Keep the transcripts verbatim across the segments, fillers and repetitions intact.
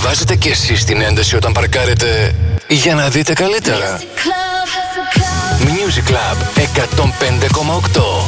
Βάζετε κι εσείς την ένταση όταν παρκάρετε για να δείτε καλύτερα. Music Club εκατόν πέντε κόμμα οκτώ.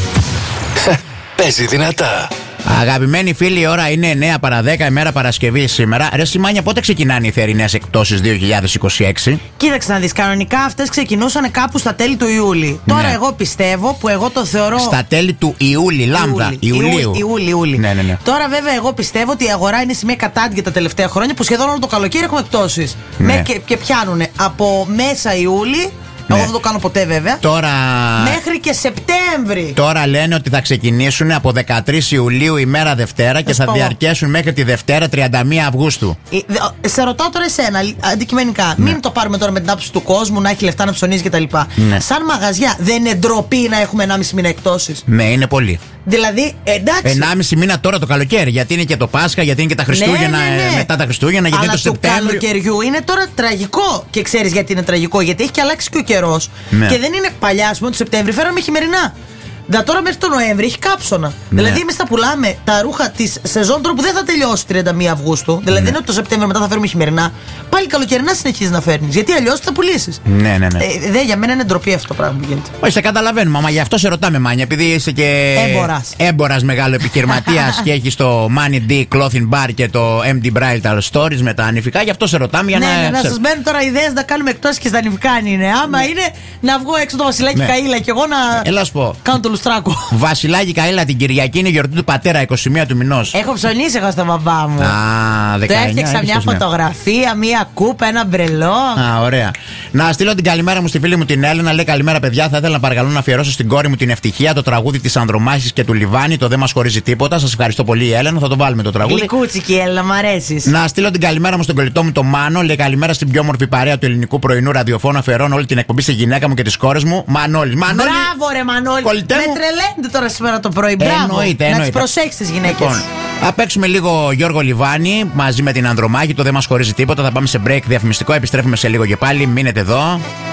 Παίζει δυνατά. Αγαπημένοι φίλοι, η ώρα είναι εννιά παρά δέκα, ημέρα Παρασκευή σήμερα. Ρε Σιμάνια, πότε ξεκινάνε οι θερινές εκπτώσεις δύο χιλιάδες είκοσι έξι? Κοίταξε να δεις, κανονικά αυτές ξεκινούσαν κάπου στα τέλη του Ιούλη. Ναι. Τώρα εγώ πιστεύω, που εγώ το θεωρώ. Στα τέλη του Ιούλη, λάμδα, Ιουλίου. Ιούλη, Ιούλη. Ναι, ναι, ναι. Τώρα βέβαια εγώ πιστεύω ότι η αγορά είναι σε μια κατάντια τα τελευταία χρόνια που σχεδόν όλο το καλοκαίρι έχουμε εκπτώσεις. Ναι. Και, και πιάνουν από μέσα Ιούλη. Ναι. Εγώ δεν το κάνω ποτέ βέβαια. Τώρα... Μέχρι και Σεπτέμβρη. Τώρα λένε ότι θα ξεκινήσουν από δεκατρείς Ιουλίου ημέρα Δευτέρα και θα πω. διαρκέσουν μέχρι τη Δευτέρα τριάντα μία Αυγούστου. Σε ρωτάω τώρα εσένα, αντικειμενικά. Ναι. Μην το πάρουμε τώρα με την άποψη του κόσμου, να έχει λεφτά να ψωνίζει κτλ. Ναι. Σαν μαγαζιά, δεν είναι ντροπή να έχουμε ενάμιση μήνα εκπτώσεις? Ναι, είναι πολύ. Δηλαδή, εντάξει. ενάμιση μήνα τώρα το καλοκαίρι. Γιατί είναι και το Πάσχα, γιατί είναι και τα Χριστούγεννα, ναι, ναι, ναι. μετά τα Χριστούγεννα, γιατί αλλά το Σεπτέμβριο. Αλλά του καλοκαιριού είναι τώρα τραγικό. Και ξέρεις γιατί είναι τραγικό? Γιατί έχει και αλλάξει και ο καιρός. Ναι. Και δεν είναι παλιά, α πούμε, το Σεπτέμβριο φέραμε χειμερινά. Da, τώρα μέχρι τον Νοέμβρη έχει κάψωνα. Ναι. Δηλαδή, εμείς θα πουλάμε τα ρούχα τη σεζόν τώρα που δεν θα τελειώσει τριάντα μία Αυγούστου. Δηλαδή, δεν είναι ότι το Σεπτέμβριο μετά θα φέρουμε χειμερινά. Πάλι καλοκαιρινά συνεχίζει να φέρνει. Γιατί αλλιώς θα πουλήσει. Ναι, ναι, ναι. Ε, δε, για μένα είναι ντροπή αυτό το πράγμα που γίνεται. Όχι, σε καταλαβαίνουμε, μα γι' αυτό σε ρωτάμε, Μάνια. Επειδή είσαι και. Έμπορας. Έμπορας μεγάλο επιχειρηματίας και έχει το Money D Clothing Bar και το εμ ντι Bridal Stories με τα ανηφικά. Γι' αυτό σε ρωτάμε για ναι, να. Ναι, να σα μπαίνουν τώρα ιδέες να κάνουμε εκτός και στα ανηφικά αν είναι. Άμα ναι. είναι να βγω έξω το Βασιλάκι ναι. Καΐλα και εγώ να. Έλα σου πω. Κάνω το λουστράκο. Βασιλάκι Καΐλα την Κυριακή είναι η γιορτή του πατέρα, είκοσι μία του μηνός. Έχω ψωνίσει εγώ στον μπαμπά μου. Α, δεκαεννιά. Το έφτιαξα μια φωτογραφία, μια κούπα, ένα μπρελό. Α, ωραία. Να στείλω την καλημέρα μου στη φίλη μου την Έλενα. Λέει καλημέρα, παιδιά. Θα ήθελα να παρακαλώ να αφιερώσω στην κόρη μου την Ευτυχία το τραγούδι της Ανδρομάχης και του Λιβάνι. Το Δεν Μας Χωρίζει Τίποτα. Σας ευχαριστώ πολύ, Έλενα. Θα το βάλουμε το τραγούδι. Γλυκούτσικη, Έλενα, μ' αρέσει. Να στείλω την καλημέρα μου στον κολλητό μου το Μάνο. Λέει καλημέρα στην πιο όμορφη παρέα του ελληνικού πρωινού ραδιοφώνου. Αφιερώνω όλη την εκπομπή στη γυναίκα μου και τις κόρες μου. Μανώλη. Μανώλη. Μπράβο, ρε Μανώλη. Με τρελαίνετε τώρα σήμερα το πρωί. Μπράβο. Εννοείται, εννοείται. Να τις προσέξεις τις γυναίκες. Λοιπόν, θα παίξουμε λίγο Γιώργο Λιβάνι μαζί με την Ανδρομάχη. Το Δεν Μας Χωρίζει Τίποτα. Θα πάμε σε break διαφημιστικό. Επιστρέφουμε σε λίγο και πάλι. Μείνετε εδώ.